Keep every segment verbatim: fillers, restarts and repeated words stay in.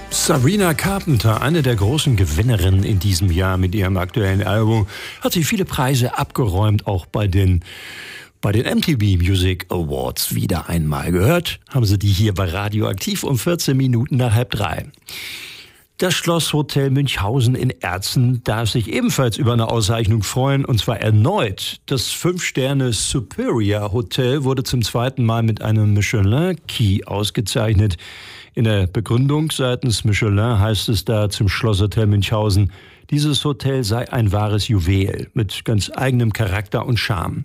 Sabrina Carpenter, eine der großen Gewinnerinnen in diesem Jahr mit ihrem aktuellen Album, hat sie viele Preise abgeräumt, auch bei den, bei den M T V Music Awards. Wieder einmal gehört, haben Sie die hier bei Radioaktiv um vierzehn Minuten nach halb drei. Das Schlosshotel Münchhausen in Erzen darf sich ebenfalls über eine Auszeichnung freuen, und zwar erneut. Das Fünf-Sterne Superior Hotel wurde zum zweiten Mal mit einem Michelin Key ausgezeichnet. In der Begründung seitens Michelin heißt es da zum Schlosshotel Münchhausen, dieses Hotel sei ein wahres Juwel mit ganz eigenem Charakter und Charme.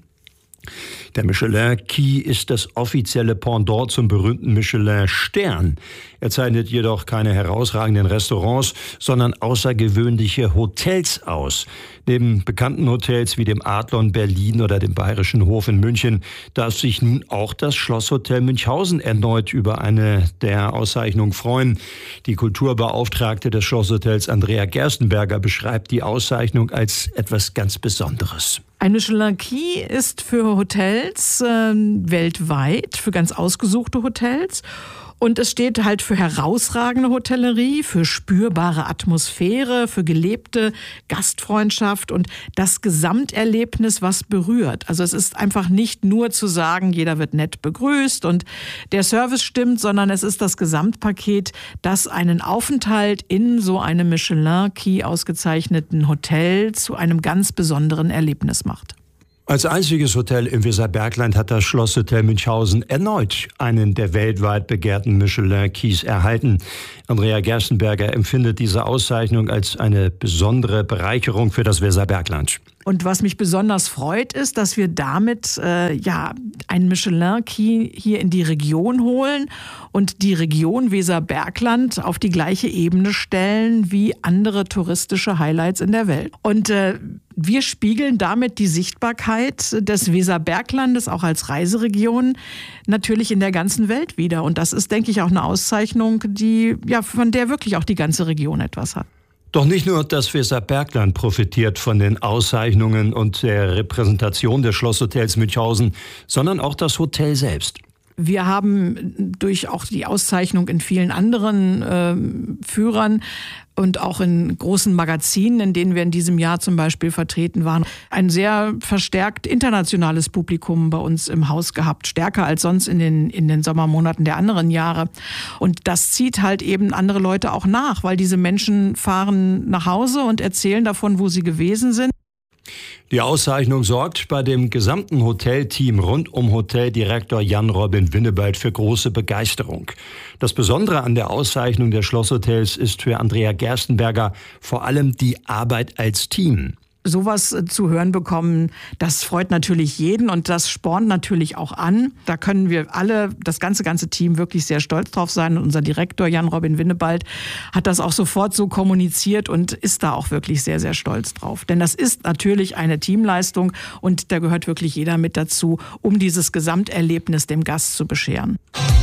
Der Michelin Key ist das offizielle Pendant zum berühmten Michelin Stern. Er zeichnet jedoch keine herausragenden Restaurants, sondern außergewöhnliche Hotels aus. Neben bekannten Hotels wie dem Adlon Berlin oder dem Bayerischen Hof in München darf sich nun auch das Schlosshotel Münchhausen erneut über eine der Auszeichnungen freuen. Die Kulturbeauftragte des Schlosshotels Andrea Gerstenberger beschreibt die Auszeichnung als etwas ganz Besonderes. Ein Michelin Key ist für Hotels äh, weltweit, für ganz ausgesuchte Hotels. Und es steht halt für herausragende Hotellerie, für spürbare Atmosphäre, für gelebte Gastfreundschaft und das Gesamterlebnis, was berührt. Also es ist einfach nicht nur zu sagen, jeder wird nett begrüßt und der Service stimmt, sondern es ist das Gesamtpaket, das einen Aufenthalt in so einem Michelin Key ausgezeichneten Hotel zu einem ganz besonderen Erlebnis macht. Als einziges Hotel im Weserbergland hat das Schlosshotel Münchhausen erneut einen der weltweit begehrten Michelin Keys erhalten. Andrea Gerstenberger empfindet diese Auszeichnung als eine besondere Bereicherung für das Weserbergland. Und was mich besonders freut, ist, dass wir damit äh, ja einen Michelin Key hier in die Region holen und die Region Weserbergland auf die gleiche Ebene stellen wie andere touristische Highlights in der Welt. Und äh, wir spiegeln damit die Sichtbarkeit des Weserberglandes auch als Reiseregion natürlich in der ganzen Welt wider. Und das ist, denke ich, auch eine Auszeichnung, die ja von der wirklich auch die ganze Region etwas hat. Doch nicht nur das Weserbergland profitiert von den Auszeichnungen und der Repräsentation des Schlosshotels Münchhausen, sondern auch das Hotel selbst. Wir haben durch auch die Auszeichnung in vielen anderen äh, Führern und auch in großen Magazinen, in denen wir in diesem Jahr zum Beispiel vertreten waren, ein sehr verstärkt internationales Publikum bei uns im Haus gehabt, stärker als sonst in den, in den Sommermonaten der anderen Jahre. Und das zieht halt eben andere Leute auch nach, weil diese Menschen fahren nach Hause und erzählen davon, wo sie gewesen sind. Die Auszeichnung sorgt bei dem gesamten Hotelteam rund um Hoteldirektor Jan-Robin Winnebald für große Begeisterung. Das Besondere an der Auszeichnung des Schlosshotels ist für Andrea Gerstenberger vor allem die Arbeit als Team. Sowas zu hören bekommen, das freut natürlich jeden und das spornt natürlich auch an. Da können wir alle, das ganze, ganze Team wirklich sehr stolz drauf sein. Und unser Direktor Jan-Robin Winnebald hat das auch sofort so kommuniziert und ist da auch wirklich sehr, sehr stolz drauf. Denn das ist natürlich eine Teamleistung und da gehört wirklich jeder mit dazu, um dieses Gesamterlebnis dem Gast zu bescheren.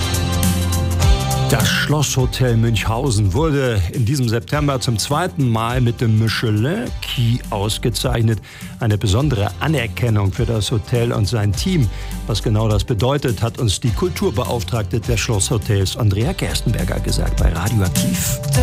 Das Schlosshotel Münchhausen wurde in diesem September zum zweiten Mal mit dem Michelin Key ausgezeichnet. Eine besondere Anerkennung für das Hotel und sein Team. Was genau das bedeutet, hat uns die Kulturbeauftragte des Schlosshotels Andrea Gerstenberger gesagt bei Radioaktiv.